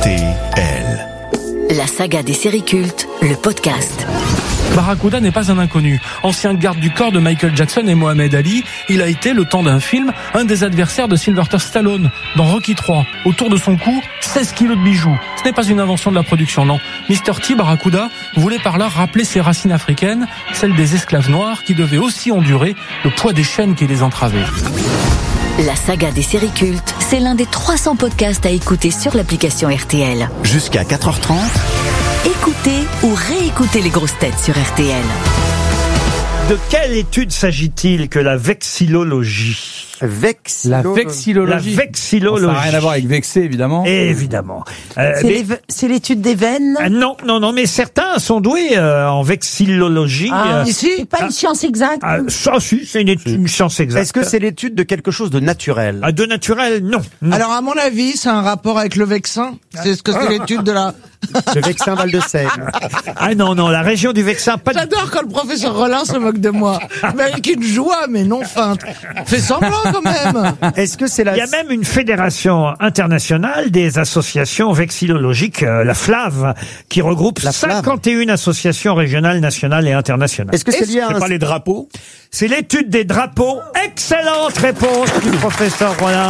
RTL. La saga des séries cultes, le podcast. Barracuda n'est pas un inconnu. Ancien garde du corps de Michael Jackson et Mohamed Ali, il a été, le temps d'un film, un des adversaires de Sylvester Stallone dans Rocky III. Autour de son cou, 16 kilos de bijoux. Ce n'est pas une invention de la production, non. Mr. T, Barracuda, voulait par là rappeler ses racines africaines, celles des esclaves noirs qui devaient aussi endurer le poids des chaînes qui les entravaient. La saga des séries cultes, c'est l'un des 300 podcasts à écouter sur l'application RTL. Jusqu'à 4h30. Écoutez ou réécoutez les grosses têtes sur RTL. De quelle étude s'agit-il que la vexillologie? La vexillologie. La vexillologie. Ça n'a rien à voir avec vexer, évidemment. Évidemment. C'est l'étude des veines. Non, mais certains sont doués en vexillologie. C'est pas une science exacte. Ça, si, c'est une science exacte. Est-ce que c'est l'étude de quelque chose de naturel? De naturel, non. Alors, à mon avis, c'est un rapport avec le Vexin. C'est ce que c'est l'étude de la... Le Vexin Val-de-Seine. Non, la région du Vexin, pas de... J'adore quand le professeur Rollin se moque de moi. Mais avec une joie, mais non feinte. Fais semblant, quand même. Est-ce que c'est Il y a même une fédération internationale des associations vexillologiques, la FLAV, qui regroupe 51 associations régionales, nationales et internationales. Est-ce que c'est lié à pas les drapeaux? C'est l'étude des drapeaux. Excellente réponse du professeur Rollin.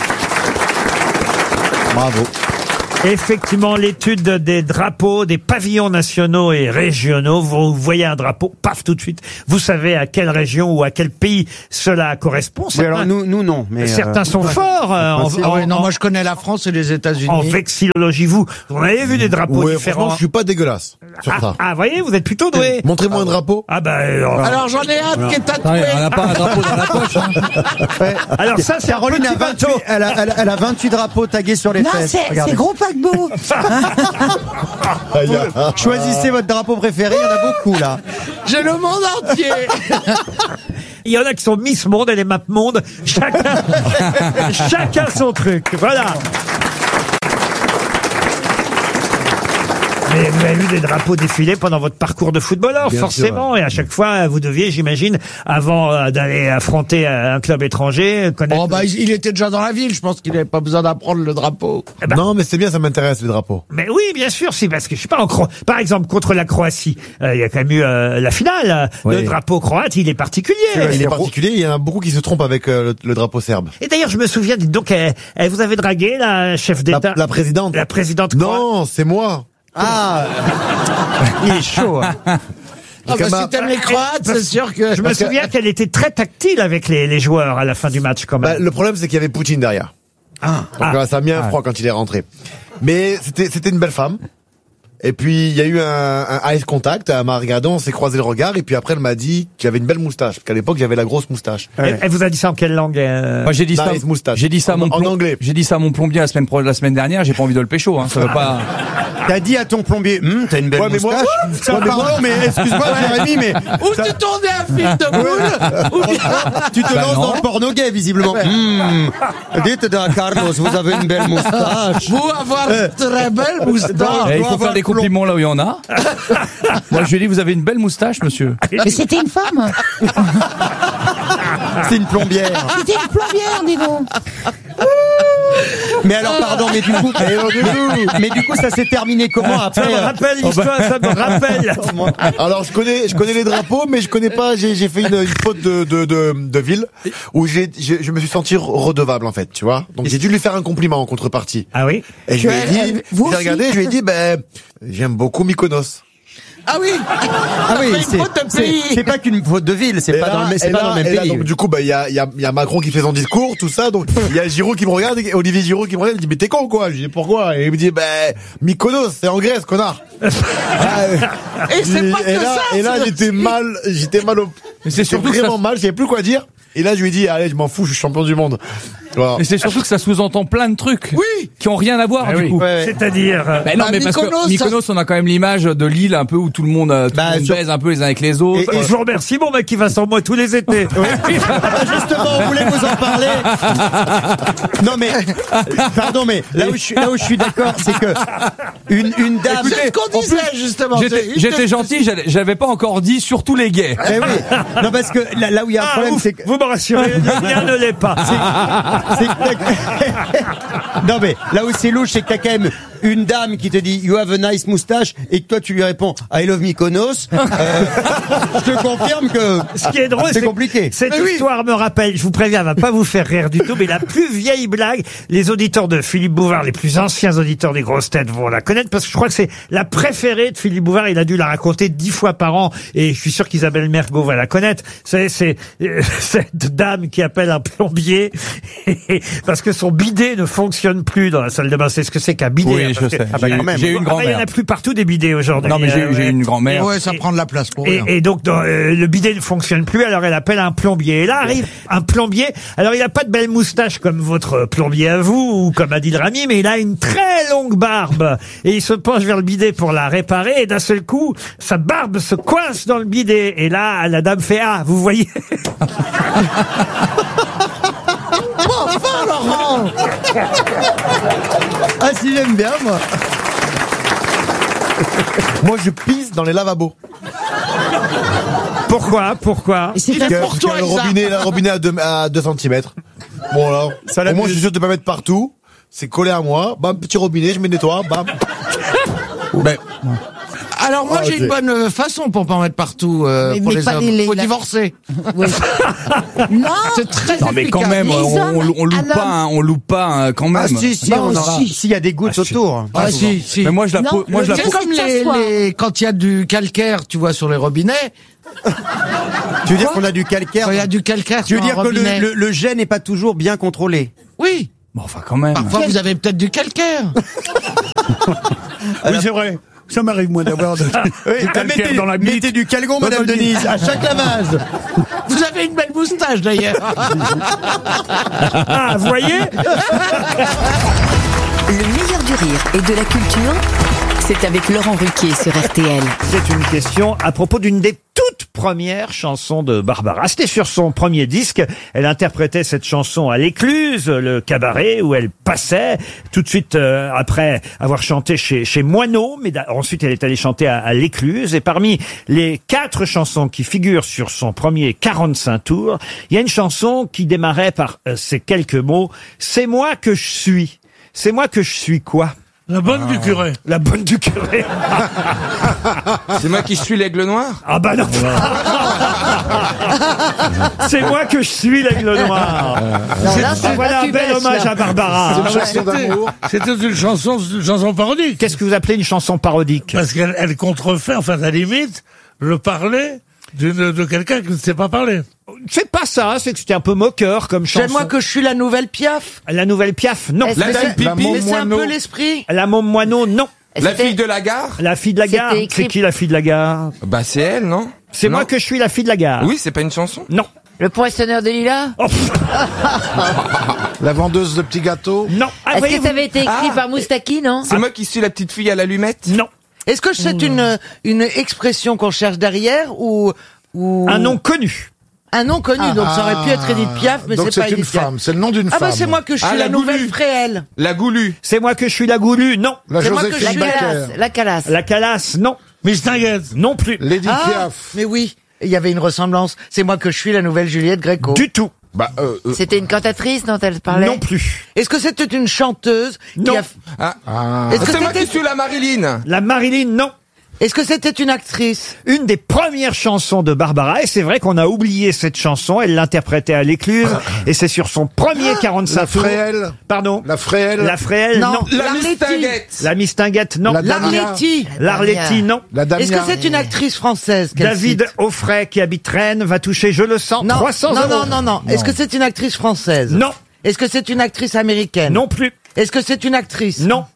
Bravo. Effectivement, l'étude des drapeaux, des pavillons nationaux et régionaux. Vous voyez un drapeau, paf, tout de suite. Vous savez à quelle région ou à quel pays cela correspond. Oui, alors nous non. Mais certains sont forts moi je connais la France et les États-Unis. en vexillologie. Vous en avez vu des drapeaux différents? Je suis pas dégueulasse sur ça. Voyez, vous êtes plutôt doué. Montrez-moi un drapeau. Alors j'en ai un qui est tatoué. on n'a pas un drapeau dans la poche. Ouais. Alors ça, c'est Caroline a 28, elle a 28 drapeaux tagués sur les Non, fesses. c'est gros paquebot. Choisissez votre drapeau préféré, il y en a beaucoup là. J'ai le monde entier. Il y en a qui sont Miss Monde et les Map Monde. Chacun son truc. Voilà. Mais vous avez vu des drapeaux défiler pendant votre parcours de footballeur, Bien forcément. sûr. Et à chaque fois, vous deviez, j'imagine, avant d'aller affronter un club étranger, connaître... Il était déjà dans la ville. Je pense qu'il n'avait pas besoin d'apprendre le drapeau. Non, mais c'est bien, ça m'intéresse les drapeaux. Mais oui, bien sûr, si, parce que je sais pas, par exemple, contre la Croatie, il y a quand même eu la finale. Oui. Le drapeau croate, il est particulier. Il est particulier, il y en a beaucoup qui se trompent avec le drapeau serbe. Et d'ailleurs, je me souviens, dites donc, elle vous avez dragué, la chef d'État? La présidente. La présidente croate. Non, c'est moi. Il est chaud. Hein. Si t'aimes les Croates, c'est sûr que... Je me souviens qu'elle était très tactile avec les joueurs à la fin du match, quand même. Le problème, c'est qu'il y avait Poutine derrière. Donc ça a mis un froid quand il est rentré. Mais c'était une belle femme. Et puis, il y a eu un eye contact, elle m'a regardé, on s'est croisé le regard, et puis après, elle m'a dit que j'avais une belle moustache, parce qu'à l'époque, j'avais la grosse moustache. Elle vous a dit ça en quelle langue? Moi j'ai dit ça. Nice moustache. J'ai dit ça à mon en anglais. J'ai dit ça à mon plombier la semaine dernière. J'ai pas envie de le pécho. Ça veut pas. T'as dit à ton plombier, t'as une belle moustache. Pardon, mais excuse-moi, Jérémy, mais Ou tu tournais un film de boule, ou bien... tu te lances dans le porno gay, visiblement. Dites à Carlos, vous avez une belle moustache. Vous avoir très belle moustache. Il faut faire des compliments là où il y en a. Moi, je lui ai dit, vous avez une belle moustache, monsieur. Mais c'était une femme. C'est une plombière. C'était une plombière, dis donc. Mais alors, pardon, mais du coup, ça s'est terminé comment après? Ça me rappelle l'histoire, ça me rappelle. Alors, je connais les drapeaux, mais je connais pas, j'ai fait une faute de ville, où je me suis senti redevable, en fait, tu vois. Donc, j'ai dû lui faire un compliment en contrepartie. Ah oui? Et je lui ai dit, j'ai regardé, je lui ai dit, j'aime beaucoup Mykonos. Ah oui, c'est pas qu'une faute de ville, c'est pas dans le même pays. Donc, du coup, il y a Macron qui fait son discours, tout ça, donc, il y a Giroud qui me regarde, Olivier Giroud qui me regarde, il dit, mais t'es con, quoi? Je lui dis, pourquoi? Et il me dit, Mykonos, c'est en Grèce, connard. Et c'est pas que ça. Et là, j'étais mal Mais c'est surtout vraiment mal, je savais plus quoi dire. Et là, je lui ai dit, allez, je m'en fous, je suis champion du monde. Voilà. Mais c'est surtout que ça sous-entend plein de trucs. Oui. Qui ont rien à voir, du coup. C'est-à-dire... non, mais parce que Mykonos, on a quand même l'image de l'île un peu où tout le monde baise un peu les uns avec les autres. Et je vous remercie, mon mec, qui va sans moi tous les étés. Justement, on voulait vous en parler. Non, mais, pardon, mais là où je suis d'accord, c'est que une dame... C'est ce qu'on disait, justement. J'étais gentil, j'avais pas encore dit surtout les gays. Eh oui. Non, parce que là où il y a un problème, c'est que... Vous me rassurez, rien ne l'est pas. Non, mais là où c'est louche, c'est que t'as quand même une dame qui te dit You have a nice moustache et que toi tu lui réponds I love Mykonos, je te confirme que Ce qui est drôle, c'est compliqué. Cette histoire me rappelle, je vous préviens, elle va pas vous faire rire du tout, mais la plus vieille blague, les auditeurs de Philippe Bouvard, les plus anciens auditeurs des grosses têtes vont la connaître parce que je crois que c'est la préférée de Philippe Bouvard. Il a dû la raconter 10 fois par an et je suis sûr qu'Isabelle Mergo va la connaître. C'est cette dame qui appelle un plombier parce que son bidet ne fonctionne plus dans la salle de bain. C'est ce que c'est qu'un bidet. Oui, je sais. J'ai eu une Il y grand-mère. en a plus partout des bidets aujourd'hui. Non, mais j'ai une grand-mère. Ouais, ça prend de la place pour rien. Et donc le bidet ne fonctionne plus, alors elle appelle un plombier. Et là arrive un plombier. Alors il a pas de belle moustache comme votre plombier à vous ou comme Adil Rami, mais il a une très longue barbe. Et il se penche vers le bidet pour la réparer. Et d'un seul coup, sa barbe se coince dans le bidet. Et là, la dame fait ah, vous voyez. Enfin, Laurent. Ah si, j'aime bien moi. Moi, je pisse dans les lavabos. Pourquoi C'est Parce pour que toi, le robinet à 2 cm. Bon, alors, au moins, je suis sûr de pas mettre partout. C'est collé à moi. Bam, petit robinet, je me nettoie. Bam. Ben, Alors moi j'ai une bonne façon pour pas en mettre partout pour mais les pas hommes. les- Faut la- divorcer. Oui. Non. C'est très non, mais quand efficace. même, Les hommes, on loupe un pas, hein, on loupe pas hein, quand même. Ah si, Non, on aura. s'il y a des gouttes autour. Ah si. Mais moi je la Non, pose, moi je la le C'est pose. comme C'est de s'asseoir. quand il y a du calcaire, tu vois, sur les robinets. Tu veux dire qu'on a du calcaire Quand il y a du calcaire Tu veux sur dire un que robinet. le jet n'est pas toujours bien contrôlé? Oui. Bon, enfin quand même. Parfois vous avez peut-être du calcaire. Oui, c'est vrai. Ça m'arrive, moi, d'avoir du calcaire dans la bite. Mettez du calgon, Madame Denise, à chaque lavage. Vous avez une belle moustache d'ailleurs. Ah, vous voyez. Le meilleur du rire et de la culture, c'est avec Laurent Ruquier sur RTL. C'est une question à propos d'une des toutes premières chansons de Barbara. C'était sur son premier disque. Elle interprétait cette chanson à l'Écluse, le cabaret où elle passait tout de suite après avoir chanté chez Moineau. Mais ensuite, elle est allée chanter à l'Écluse. Et parmi les 4 chansons qui figurent sur son premier 45 tours, il y a une chanson qui démarrait par ces quelques mots. C'est moi que je suis. C'est moi que je suis quoi? La bonne du curé. La bonne du curé. C'est moi qui suis l'aigle noir. Ah bah non. C'est moi que je suis l'aigle noir. Non, là, c'est Voilà un bel hommage à Barbara. C'était une chanson parodique. Qu'est-ce que vous appelez une chanson parodique? Parce qu'elle contrefait, enfin, à la limite, le parler de quelqu'un qui ne sait pas parler. C'est pas ça, c'est que c'était un peu moqueur comme chanson. C'est moi que je suis la nouvelle Piaf. La nouvelle Piaf, non. Est-ce La que dame c'est- pipi. Mais c'est un peu l'esprit. La môme moineau, non. La C'était- fille de la gare. La fille de la gare, C'était écrit- c'est qui la fille de la gare? Bah c'est elle, non? C'est Non. moi que je suis la fille de la gare. Oui, c'est pas une chanson. Non. Le poinçonneur de lilas. Oh, pff, La vendeuse de petits gâteaux. non. Ah, Est-ce voyez, que ça avait été écrit par Moustaki, non? C'est moi qui suis la petite fille à l'allumette. Non. Est-ce que c'est une expression qu'on cherche derrière ou Un nom connu. un nom connu, donc ça aurait pu être Edith Piaf, mais Donc c'est pas c'est une Edith Piaf. femme, c'est le nom d'une Ah femme. bah c'est moi que je suis Ah, la la nouvelle Goulue. Fréhel. La goulue. C'est moi que je suis la goulue, non. La C'est moi que Joséphine je suis La Baker. calasse. La calasse. La calasse, non. Miss Tinguez. Non plus. Lady Ah, Piaf. mais oui, il y avait une ressemblance. C'est moi que je suis la nouvelle Juliette Gréco. Du tout. Bah, C'était une cantatrice dont elle parlait. Non plus. Est-ce que c'était une chanteuse Non. qui a... Est-ce que C'est moi qui c'était suis la Marilyn. La Marilyn, non. est-ce que c'était une actrice? Une des premières chansons de Barbara, et c'est vrai qu'on a oublié cette chanson, elle l'interprétait à l'Écluse, et c'est sur son premier 45 La tours. Fréhelle. Pardon. La Fréhelle. La Fréhelle, non. La L'Arletty. mistinguette. La mistinguette, non. La Damia. L'Arletty. L'Arletty, non. La Damia. Est-ce que c'est une actrice française qu'elle David cite Offray, qui habite Rennes, va toucher, je le sens, Non, 300 non, euros. non. Est-ce que c'est une actrice française? Non. Est-ce que c'est une actrice américaine? Non plus. Est-ce que c'est une actrice? Non.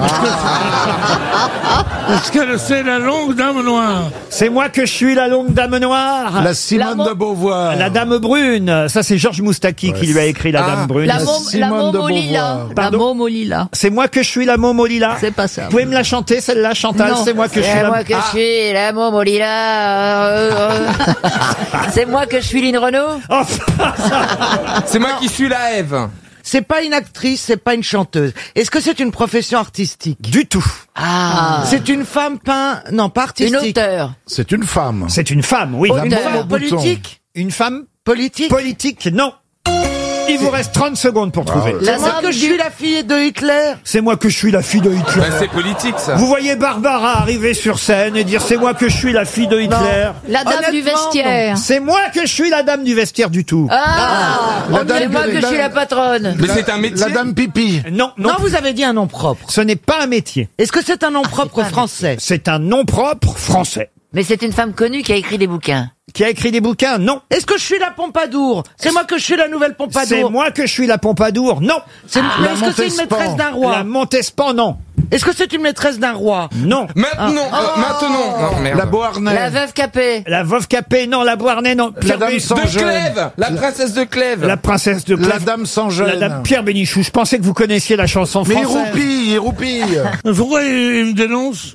Est-ce que c'est la longue dame noire? C'est moi que je suis la longue dame noire. La Simone de Beauvoir. La dame brune. Ça, c'est Georges Moustaki qui lui a écrit La Dame brune. La Simone môme de au lilas. Beauvoir. La Pardon môme au lilas. C'est moi que je suis la môme au lilas. C'est pas ça. Vous pouvez me la chanter, celle-là, Chantal? Non. C'est moi que je suis C'est la... moi que je suis la môme au lilas. C'est moi que je suis Lynn Renaud. Oh, C'est moi qui suis la Ève. C'est pas une actrice, c'est pas une chanteuse. Est-ce que c'est une profession artistique? du tout. Ah. C'est une femme non, pas Une artistique. auteure. C'est une femme. C'est une femme, oui. Auteur. Môme au bouton. Politique? Une femme Politique? politique, non. Il vous reste 30 secondes pour trouver. C'est moi que je suis la fille de Hitler. C'est moi que je suis la fille de Hitler. Bah, c'est politique, ça. Vous voyez Barbara arriver sur scène et dire c'est moi que je suis la fille de Hitler. La dame du vestiaire. C'est moi que je suis la dame du vestiaire du tout. C'est moi que je suis la patronne. Mais c'est un métier. La dame pipi. Non, non, Non, vous avez dit un nom propre. ce n'est pas un métier. Est-ce que c'est un nom propre français? C'est un nom propre français. Mais c'est une femme connue qui a écrit des bouquins. Qui a écrit des bouquins? Non. Est-ce que je suis la Pompadour? C'est moi que je suis la nouvelle Pompadour. C'est moi que je suis la Pompadour? Non. Mais est-ce que c'est une maîtresse d'un roi? La Montespan? Non. Est-ce que c'est une maîtresse d'un roi? Non. Maintenant. Non, merde. La Beauharnais. La veuve Capet. La veuve Capet? Non. La Beauharnais? Non. La dame Bénichou. sans De jeune. Clèves. La princesse de Clèves. La princesse de Clèves. La dame sans jeune. La dame Pierre Bénichou. Je pensais que vous connaissiez la chanson Mais française. il roupille. Pourquoi il me dénonce?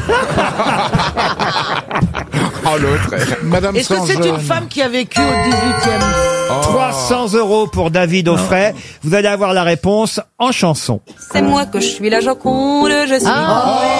Oh, l'autre. Madame Est-ce que sans c'est jeune. une femme qui a vécu au 18e? 300 € pour David Offray. Vous allez avoir la réponse en chanson. C'est moi que je suis la Joconde, je suis